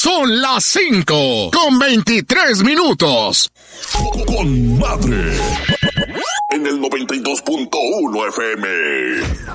Son las 5:23. Con madre. En el 92.1 FM.